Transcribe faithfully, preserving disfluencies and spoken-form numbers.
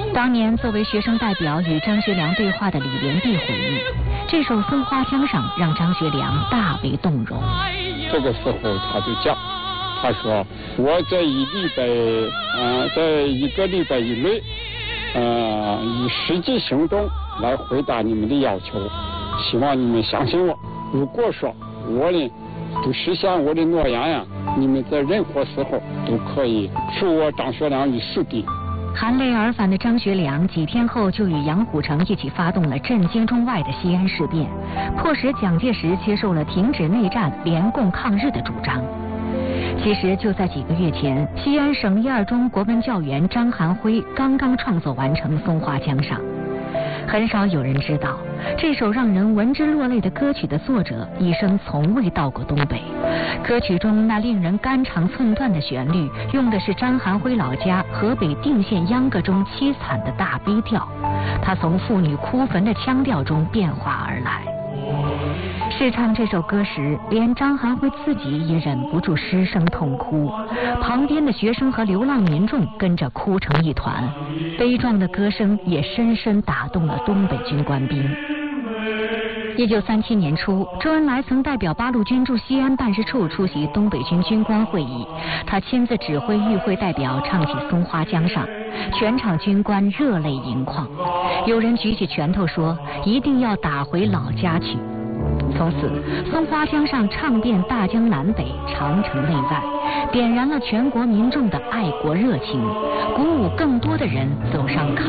当年作为学生代表与张学良对话的李连璧回忆，这首《松花江上》让张学良大为动容。 这个时候他就讲，他说我在一礼拜，呃，在一个礼拜以内，呃，以实际行动来回答你们的要求，希望你们相信我。如果说我呢不实现我的诺言呀，你们在任何时候都可以处我张学良于死地。 含泪而返的张学良几天后就与杨虎城一起发动了震惊中外的西安事变，迫使蒋介石接受了停止内战、联共抗日的主张。其实就在几个月前，西安省一二中国文教员张含辉刚刚创作完成《松花江上》。很少有人知道，这首让人闻之落泪的歌曲的作者一生从未到过东北。歌曲中那令人肝肠寸断的旋律，用的是张含辉老家河北定县秧歌中凄惨的大悲调，它从妇女哭坟的腔调中变化而来。试唱这首歌时，连张含辉自己也忍不住失声痛哭，旁边的学生和流浪民众跟着哭成一团，悲壮的歌声也深深打动了东北军官兵。一九三七年初，周恩来曾代表八路军驻西安办事处出席东北军军官会议，他亲自指挥与会代表唱起《松花江上》，全场军官热泪盈眶，有人举起拳头说一定要打回老家去。从此，松花江上唱遍大江南北、长城内外，点燃了全国民众的爱国热情，鼓舞更多的人走上抗